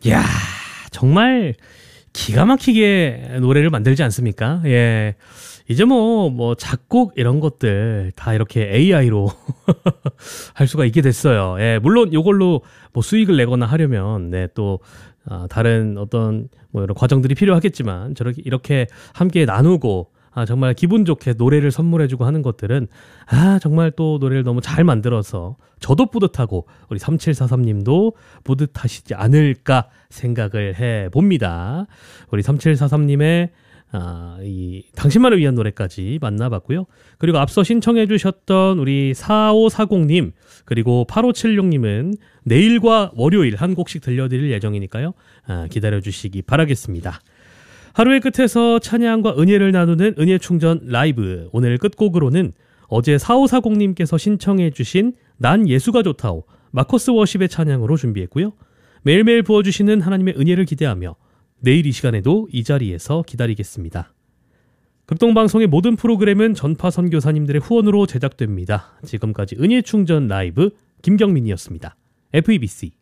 이야, 정말 기가 막히게 노래를 만들지 않습니까? 예. 이제 뭐 작곡 이런 것들 다 이렇게 AI로 할 수가 있게 됐어요. 예. 물론 이걸로 뭐 수익을 내거나 하려면, 네, 또, 다른 어떤 뭐 이런 과정들이 필요하겠지만, 이렇게 함께 나누고, 정말 기분 좋게 노래를 선물해주고 하는 것들은, 정말 또 노래를 너무 잘 만들어서 저도 뿌듯하고 우리 3743님도 뿌듯하시지 않을까 생각을 해봅니다. 우리 3743님의 이 당신만을 위한 노래까지 만나봤고요. 그리고 앞서 신청해 주셨던 우리 4540님 그리고 8576님은 내일과 월요일 한 곡씩 들려드릴 예정이니까요. 기다려주시기 바라겠습니다. 하루의 끝에서 찬양과 은혜를 나누는 은혜충전 라이브, 오늘 끝곡으로는 어제 4540님께서 신청해 주신 난 예수가 좋다오 마커스 워십의 찬양으로 준비했고요. 매일매일 부어주시는 하나님의 은혜를 기대하며 내일 이 시간에도 이 자리에서 기다리겠습니다. 극동방송의 모든 프로그램은 전파 선교사님들의 후원으로 제작됩니다. 지금까지 은혜충전 라이브 김경민이었습니다. FEBC